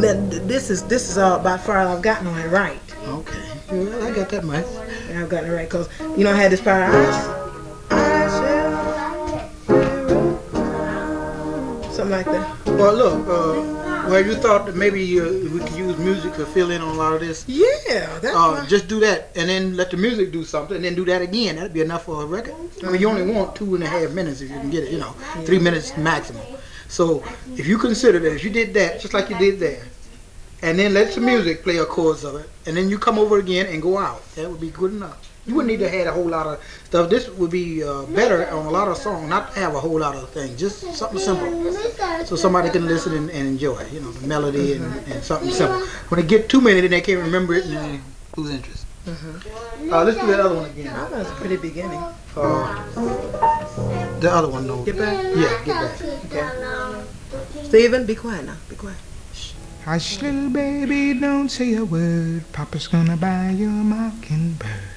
this is all by far I've gotten on it right. Okay. Well, I got that much. And I've gotten it right because I had this part. Something like that. Well, look. Well, you thought that maybe we could use music to fill in on a lot of this? Yeah, that's just do that, and then let the music do something, and then do that again. That'd be enough for a record. I mean, you only want 2.5 minutes if you can get it. 3 minutes maximum. So if you consider that, if you did that, just like you did there, and then let the music play a chorus of it, and then you come over again and go out, that would be good enough. You wouldn't need to have a whole lot of stuff. This would be better on a lot of songs, not to have a whole lot of things, just something simple, so somebody can listen and enjoy, the melody and something simple. When they get too many, then they can't remember it and they lose interest. Let's do that other one again. That was a pretty beginning. The other one, though. Get back? Yeah, get back. Okay. Stephen, be quiet now. Be quiet. Hush, little baby, don't say a word. Papa's gonna buy you a mockingbird.